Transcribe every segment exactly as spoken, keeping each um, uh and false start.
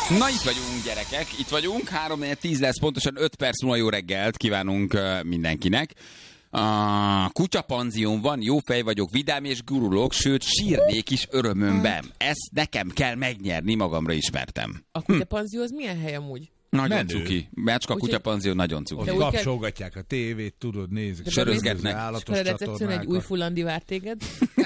Na, itt vagyunk, gyerekek, itt vagyunk, három négy tíz lesz, pontosan öt perc múlva jó reggelt kívánunk mindenkinek. A kutyapanzión van, jó fej vagyok, vidám és gurulok, sőt sírnék is örömömben. Ezt nekem kell megnyerni, magamra ismertem. A kutyapanzió az milyen hely amúgy? Nagyon Menő. cuki. Becska kutyapanzió nagyon cuki. Ott kapcsolgatják a tévét, tudod, nézik. Sörözgetnek. Állatos És a recepción egy csatornákat. új fullandi vár téged.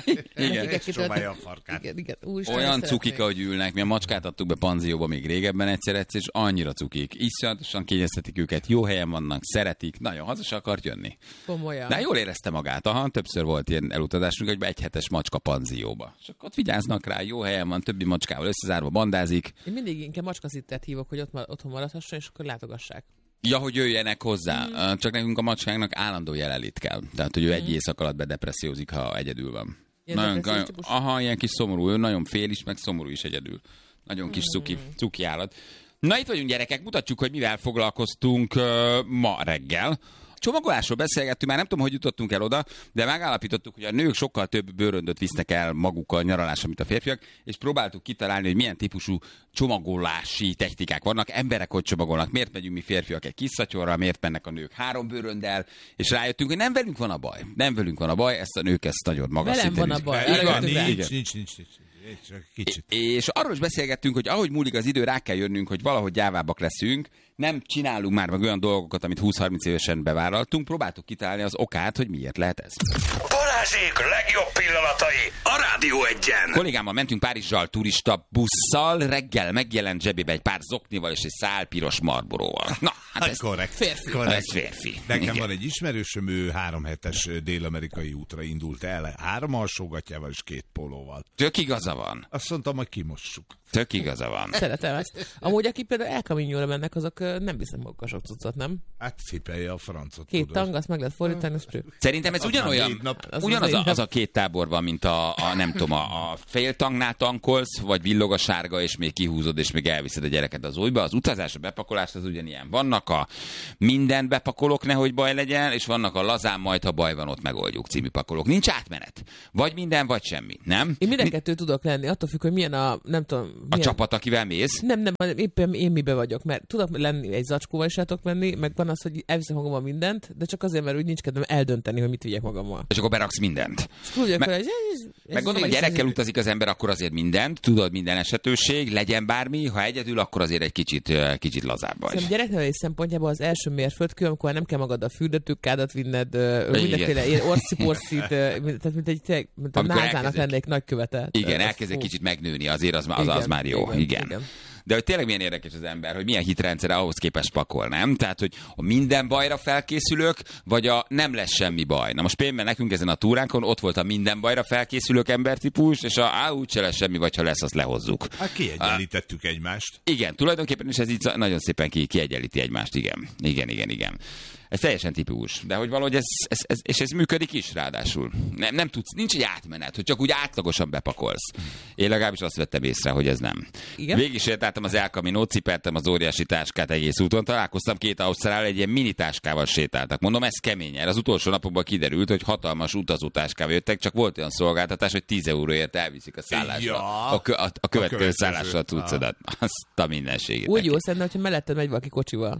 Igen. És csomálja a farkát. Igen, igen. Úr, Olyan cukik, ahogy ülnek. Mi a macskát adtuk be panzióba még régebben egyszer-egyszer, és annyira cukik. Iszonyatosan kényeztetik őket, jó helyen vannak, szeretik, nagyon hazas akart jönni. Komolyan. De jól érezte magát, aha, többször volt ilyen elutazásunk, hogy be egy hetes macska panzióba. És akkor ott vigyáznak rá, jó helyen van, többi macskával összezárva bandázik. Én mindig inkább macskaszittet hívok, hogy ott ma- otthon maradhasson, és akkor látogassák. Ja, hogy jöjjenek hozzá. Mm. Csak nekünk a macskánknak állandó jelenlét kell. Tehát, hogy ő egy éjszak alatt bedepressziózik, ha egyedül van. Ilyen Nagyon, depressziós nagyon, típus? aha, ilyen kis szomorú. Ő nagyon fél is, meg szomorú is egyedül. Nagyon kis cuki, cuki állat. Na, itt vagyunk, gyerekek, mutatjuk, hogy mivel foglalkoztunk uh, ma reggel. A csomagolásról beszélgettünk, már nem tudom, hogy jutottunk el oda, de megállapítottuk, hogy a nők sokkal több bőröndöt visznek el magukkal nyaralásra, mint a férfiak, és próbáltuk kitalálni, hogy milyen típusú csomagolási technikák vannak. Emberek hogy csomagolnak, miért megyünk mi férfiak egy kis szatyorral, miért mennek a nők három bőrönddel, és rájöttünk, hogy nem velünk van a baj. Nem velünk van a baj, ezt a nők ezt nagyon magas Velem szinten van a viszik. baj. Így Erre van, jöttünk rá. igen. Nincs, nincs, nincs, nincs. Csak kicsit. És arról is beszélgettünk, hogy ahogy múlik az idő, rá kell jönnünk, hogy valahogy gyávábbak leszünk, nem csinálunk már meg olyan dolgokat, amit húsz-harminc évesen bevállaltunk, próbáltuk kitalálni az okát, hogy miért lehet ez. Balázsék legjobb pillanatai a Rádió Egyen. Kollégámmal mentünk Párizsal turista busszal, reggel megjelent zsebébe egy pár zoknival és egy szál piros Marlboróval. Na, hát ez, Korrekt. Férfi. Korrekt. ez férfi. Nekem Igen. van egy ismerősöm, ő három hetes dél-amerikai útra indult el, három alsógatjával és két pólóval. Tök igaza van. Azt mondtam, hogy kimossuk. Tök igaza van. Szeretem ezt. Amúgy, aki például El Camino-ra mennek, azok ö, nem visznek magukkal sok cuccot, nem? Hát cipelje a francot. Két tudod. tang, azt meg lehet fordítani, és cső. Szerintem ez Az már ugyanolyan, négy nap. Az ugyanaz az a, négy az a nap. két tábor van, mint a, a nem tudom, a, a fél tangnál tankolsz, vagy villog a sárga, és még kihúzod, és még elviszed a gyereket az újba. Az utazás, a bepakolás az ugyanilyen. Vannak a mindent bepakolok, nehogy baj legyen, és vannak a lazán, majd ha baj van, ott megoldjuk című pakolók. Nincs átmenet. Vagy minden, vagy semmi. Nem? Én minden kettő tudok lenni, attól függ, hogy milyen a, nem tudom, A milyen... csapat, akivel mész. Nem, nem, éppen én mibe vagyok, mert tudok lenni egy zacskóval is el tudok menni, meg van az, hogy elviszem magammal mindent, de csak azért, mert úgy nincs kedvem eldönteni, hogy mit vigyek magammal. És akkor beraksz mindent. Tudjuk, Me- hogy ez, ez, ez Meg gondolom, hogy gyerekkel utazik az ember, akkor azért mindent, tudod, minden esetőség, legyen bármi, ha egyedül, akkor azért egy kicsit, ö, kicsit lazább vagy. Szerintem gyereknevelés szempontjából az első mérföldkő, amikor nem kell magad a fürdőtükkádat vinned, ö, Igen. mindenféle ilyen orciporcit, ö, mint- tehát mint egy tényleg, mint a Amikor názának elkezdek- lennék nagykövete. Igen, Ez elkezd egy fú. kicsit megnőni, azért az, az, az Igen, már jó. Igen. igen, igen. igen. De hogy tényleg milyen érdekes az ember, hogy milyen hitrendszere ahhoz képest pakol, nem? Tehát, hogy a minden bajra felkészülök, vagy a nem lesz semmi baj. Na most például nekünk ezen a túránkon ott volt a minden bajra felkészülők embertípus, és a á, úgyse lesz semmi, vagy ha lesz, azt lehozzuk. Hát kiegyenlítettük egymást. Igen, tulajdonképpen is ez így nagyon szépen ki, kiegyenlíti egymást, igen. Igen, igen, igen. Ez teljesen tipikus, de hogy valahogy ez, ez, ez, és ez működik is ráadásul. Nem, nem tudsz, nincs egy átmenet, hogy csak úgy átlagosan bepakolsz. Én legalábbis azt vettem észre, hogy ez nem. Igen? Végig sétáltam az El Caminót, cipeltem az óriási táskát egész úton, találkoztam két ausztrál, egy ilyen mini táskával sétáltak. Mondom, ez kemény. Erre az utolsó napokban kiderült, hogy hatalmas utazótáskával jöttek, csak volt olyan szolgáltatás, hogy tíz euróért elviszik a szállásra. Ja. A, kö, a, a következő A következő. szállásra a cuccodat. Azt a mindenségét. Úgy jó szerintem, hogyha melletted megy valaki kocsival.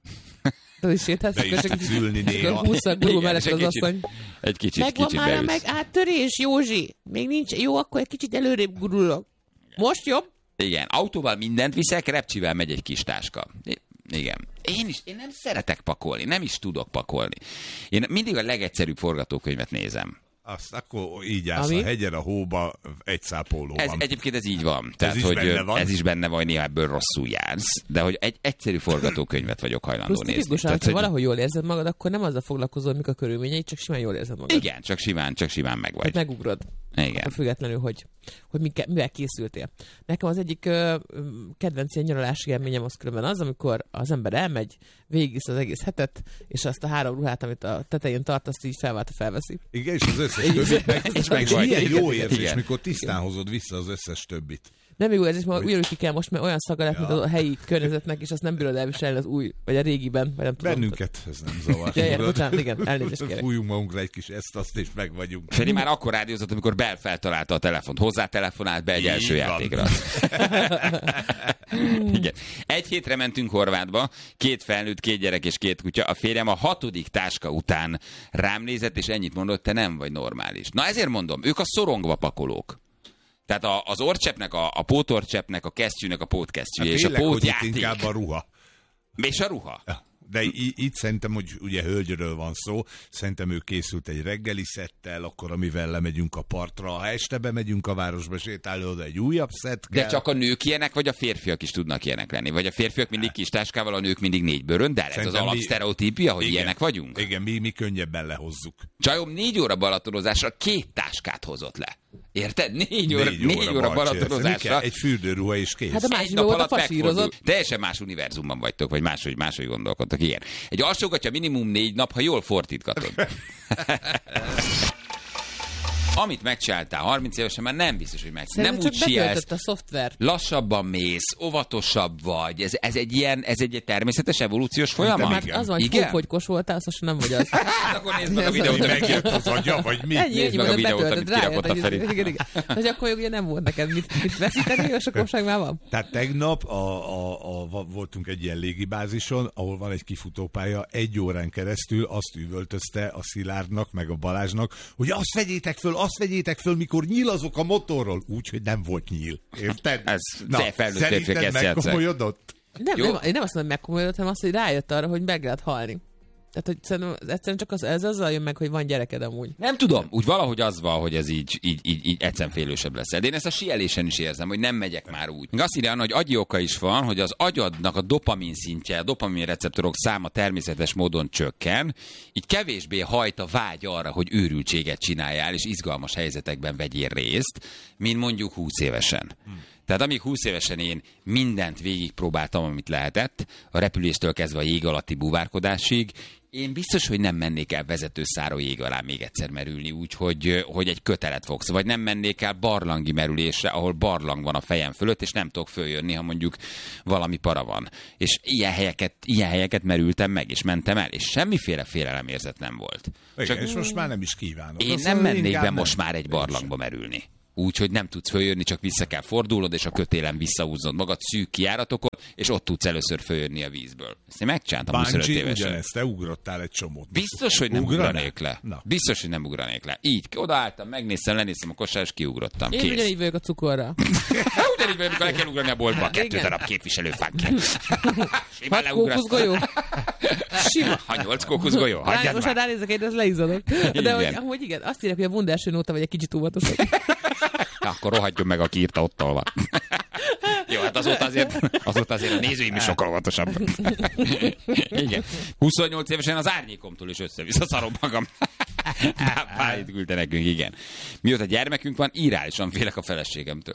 Tudod, is sétálsz, Be is akkor csak tudsz ülni és néha. akkor húsz a gurú Igen, mellett és egy az kicsit- asszony. Egy kicsit, Megvan kicsit már a beülsz. meg áttörés, Józsi. Még nincs. Jó, akkor egy kicsit előrébb gurulok. Most jobb? Igen, autóval mindent viszek, repcsivel megy egy kis táska. I- Igen. Én is, én nem szeretek pakolni, nem is tudok pakolni. Én mindig a legegyszerűbb forgatókönyvet nézem. Azt akkor így állsz Ami? a hegyen, a hóba, egy szápolóban. Ez, egyébként ez így van. Tehát, is hogy benne van? ez is benne van, néha ebből rosszul jársz, de hogy egy egyszerű forgatókönyvet vagyok hajlandó Plusz nézni. tipikusan, Tehát, ha hogy- valahogy jól érzed magad, akkor nem azzal foglalkozol, mik a körülményei, csak simán jól érzed magad. Igen, csak simán, csak simán meg vagy. Hát megugrod. Igen. Attól függetlenül, hogy, hogy mivel, mivel készültél. Nekem az egyik ö, kedvenc ilyen nyaralási élményem az különben az, amikor az ember elmegy, végigvisz az egész hetet, és azt a három ruhát, amit a tetején tart, azt így felváltva felveszi. Igen, és az összes többit meg, És meg és vagy. milyen Igen, jó igen, érzés, igen. mikor tisztán hozod vissza az összes többit. Nem jó érzés, mert ugyanúgy ki kell most, mert olyan szaga lett, Ja. mint a helyi környezetnek, és azt nem bírod elviselni az új, vagy a régiben, vagy nem tudom. Bennünket ez nem zavar. Ja, ja, tudod? bocsánat, igen, elnézést kérek. Fújjunk magunkra egy kis ezt, azt, és meg vagyunk. Feri már akkor rádiózott, amikor Bell feltalálta a telefont. Hozzá telefonált be egy Így első van. játékra. Igen. Egy hétre mentünk Horvátba, két felnőtt, két gyerek és két kutya. A férjem a hatodik táska után rám nézett, és ennyit mondott, te nem vagy normális. Na ezért mondom, ők a szorongva pakolók. Tehát a, az orcseppnek, a, a pótorcseppnek, a kesztyűnek a pótkesztyűje, hát és a pótjáték. Inkább a ruha. És a ruha. Ja. De í- itt szerintem, hogy ugye hölgyről van szó, szerintem ő készült egy reggeli szettel, akkor amivel lemegyünk a partra, ha este bemegyünk a városba, sétálni oda egy újabb szett kell. De csak a nők ilyenek, vagy a férfiak is tudnak ilyenek lenni? Vagy a férfiak mindig kis táskával, a nők mindig négy bőrön, de ez az alapsztereotípia, hogy igen, ilyenek vagyunk? Igen, mi, mi könnyebben lehozzuk. Csajom négy óra balatonozásra két táskát hozott le. Érted? Négy óra, négy négy óra, óra balatonozásra. Egy fürdőruha és kész. Hát a egy nap alatt megfordul. Teljesen más univerzumban vagytok, vagy máshogy, máshogy gondolkodtok. Igen. Egy alsógatja minimum négy nap, ha jól fordítgatod. Amit megcsináltál harminc évesen, már nem biztos, hogy meg. Nem úgy sielsz. A szoftvert. Lassabban mész, óvatosabb vagy. Ez, ez, egy ilyen, ez egy természetes evolúciós folyamat? Hát az van, hogy hófogykos voltál, az nem vagy az. Akkor nézd meg a videót, hogy megjött az agya, vagy mi? Ennyi, nézd meg a videót, amit kirakott a Feri. Igen, igen. Hogy akkor ugye nem volt neked mit, mit veszíteni, és akkor már van. Tehát tegnap a, a, a, voltunk egy ilyen légibázison, ahol van egy kifutópálya, egy órán keresztül azt üvöltözte a Szilárdnak, meg a Balázsnak, hogy azt vegyétek föl, azt vegyétek föl, mikor nyílazok a motorról. Úgy, hogy nem volt nyíl. Érted? Ez felnőtt férfiak ezt játszák. Megkomolyodott? Nem, nem, én nem azt mondom, hogy megkomolyodott, hanem azt, hogy rájött arra, hogy meg lehet halni. Tehát, hogy szerintem egyszerűen csak az, ez azzal jön meg, hogy van gyereked amúgy. Nem tudom, úgy valahogy az van, hogy ez így, így, így, így egyszerűen félősebb lesz. De én ezt a sielésen is érzem, hogy nem megyek már úgy. Még azt írja, hogy agyi oka is van, hogy az agyadnak a dopamin szintje, a dopamin receptorok száma természetes módon csökken, így kevésbé hajt a vágy arra, hogy őrültséget csináljál, és izgalmas helyzetekben vegyél részt, mint mondjuk húsz évesen. Hmm. Tehát amíg húsz évesen én mindent végigpróbáltam, amit lehetett, a repüléstől kezdve a jég alatti búvárkodásig, én biztos, hogy nem mennék el vezetőszáró jég alá még egyszer merülni úgy, hogy, hogy egy kötelet fogsz, vagy nem mennék el barlangi merülésre, ahol barlang van a fejem fölött, és nem tudok följönni, ha mondjuk valami para van. És ilyen helyeket, ilyen helyeket merültem meg, és mentem el, és semmiféle félelemérzet nem volt. Igen, Csak és most már nem is kívánok. Én nem mennék be most már egy barlangba merülni. Úgy, hogy nem tudsz följönni, csak vissza kell fordulnod, és a kötélen visszahúznod magad szűk kijáratokon, és ott tudsz először följönni a vízből. Ezt én megcsináltam huszonöt évesen. Ugyanezt, te ugrottál egy csomót. Biztos, hogy nem Ugraná? ugranék le. Na. Biztos, hogy nem ugranék le. Így, odaálltam, megnéztem, lenéztem a kosár, és kiugrottam. Én ugyanígy vagyok a cukorra. Ugyanígy vagyok, amikor le kell ugrani a boltba. Kettő darab képviselőfánként. Hat kókuszgolyó? Sima. Ha nyolc kókuszgolyó? Hagyjad most, ha ránézek, én ezt leizadok. De hogy, hogy igen, azt írják, hogy a Wunderschön óta vagy egy kicsit óvatosabb. Na, akkor rohadjon meg, aki írta, ott van. Jó, hát azóta azért, azóta azért a nézőim is sokkal óvatosabb. Igen. huszonnyolc évesen az árnyékomtól is össze-vissza szarom magam. Pályit küldte nekünk, igen. Mióta gyermekünk van, irálisan félek a feleségemtől.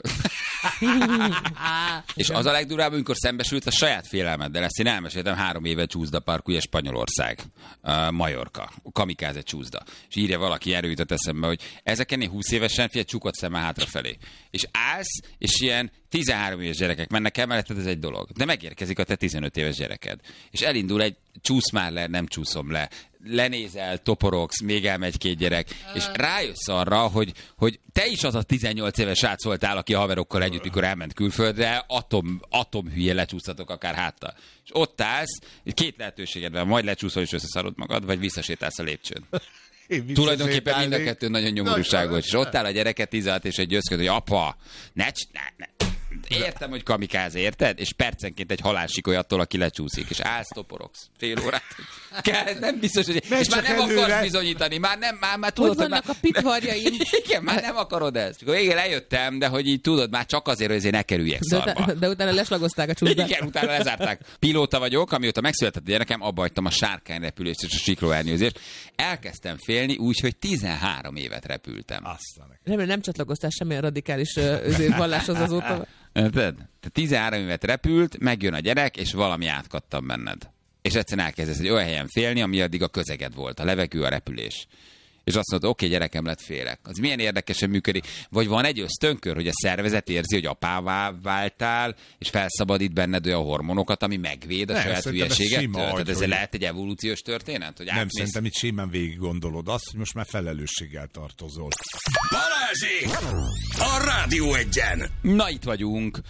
És az a legdurább, amikor szembesült a saját félelmeddel. Ezt én elmeséltem, három éve csúszda park, ugye Spanyolország, uh, Majorka, kamikáze csúszda. És írja valaki, erről jutott eszembe, hogy ezeken én húsz évesen, figyelj, csukott szemmel hátrafelé. És állsz, és ilyen tizenhárom éves gyerekek mennek el, mert ez egy dolog. De megérkezik a te tizenöt éves gyereked. És elindul egy csúsz már le, nem csúszom le. Lenézel, toporogsz, még elmegy két gyerek, és rájössz arra, hogy, hogy te is az a tizennyolc éves srác voltál, aki a haverokkal együtt, mikor elment külföldre, atom, atom hülye lecsúsztatok akár háttal. És ott állsz, két lehetőséged van, majd lecsúszol és összeszarod magad, vagy visszasétálsz a lépcsőn. Tulajdonképpen mind a kettő nagyon nyomorúságos. És ott áll a gyereket tizenhat és egy győzköd, hogy apa, ne, ne, ne. Értem, hogy kamikáze, érted? És percenként egy halálsikoly attól, aki lecsúszik. És állsz, toporogsz. Fél órát. Kell, nem biztos, hogy... Megy és már nem előre. Akarsz bizonyítani. Már nem, már, már tudod, hogy vannak már... a pitvarjaim. Igen, már nem akarod ezt. Akkor végén lejöttem, de hogy így tudod, már csak azért, hogy ezért ne kerüljek de szarba. De, de utána leslagozták a csúszdát. Igen, utána lezárták. Pilóta vagyok, amióta megszületett a gyerekem, abba hagytam a sárkányrepülést és a siklóernyőzést. Elkezdtem félni úgy, hogy tizenhárom évet repültem. Aztán. Remélem nem csatlakoztál semmilyen radikális valláshoz azóta. Te tizenhárom évet repült, megjön a gyerek, és valami átkattam benned. És egyszerűen elkezdesz egy olyan helyen félni, ami addig a közeged volt, a levegő, a repülés. És azt mondod, oké, okay, gyerekem, lett félek. Az milyen érdekesen működik. Vagy van egy ösztönkör, hogy a szervezet érzi, hogy apává váltál, és felszabadít benned olyan hormonokat, ami megvéd a ne, saját hülyeségettől. Tehát ez hogy... lehet egy evolúciós történet? Hogy nem, átmész... szerintem itt simán végig gondolod azt, hogy most már felelősséggel tartozol. Balázsék! A Rádió Egyen! Na, itt vagyunk.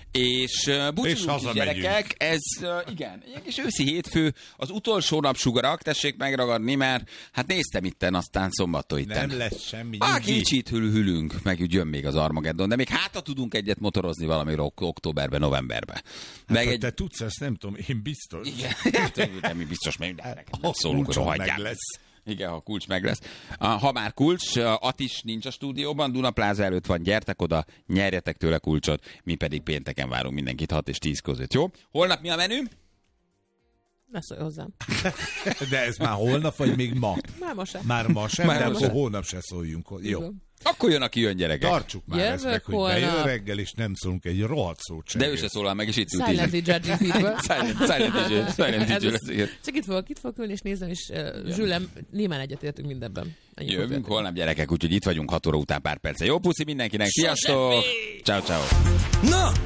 És uh, búcsúzunk is, gyerekek, ez uh, igen, egy kis őszi hétfő, az utolsó napsugarak, tessék megragadni, mert hát néztem itten, aztán szombattól itten. Nem lesz semmi. Ah, kicsit hül, hülünk, meg jön még az Armageddon, de még hátra tudunk egyet motorozni valamire ok- októberben, novemberben. Hát, egy... te tudsz, ezt nem tudom, én biztos. Igen, nem, mi biztos, mert nem szólunk, hogy rohadjál. lesz. Igen, ha kulcs meg lesz. Ha már kulcs, Atis nincs a stúdióban, Dunapláza előtt van, gyertek oda, nyerjetek tőle kulcsot, mi pedig pénteken várunk mindenkit hat és tíz között, jó? Holnap mi a menü? Ne szólj hozzám. De ez már holnap, vagy még ma? Már ma sem. Már ma sem, Már de ma akkor sem. holnap se szóljunk. Jó. Igen. Akkor jön, aki jön, gyerekek. Tartsuk már Jövök ezt meg, hogy holnap. bejön reggel, és nem szólunk egy rohadt szót sem. De ő se szólal meg, és itt ült Silently így. judging people. Silent, silent dé dzsé, silent dé Ez dzsé az- lesz, igen. Csak itt fogok, itt fogok ülni, és nézem, és uh, Zsülem, némán egyetértünk mindenben. Ennyi fog Jövünk történni. holnap, gyerekek, úgyhogy itt vagyunk hat óra után pár perce. Jó puszi mindenkinek, sziasztok! Ciao, ciao. Na,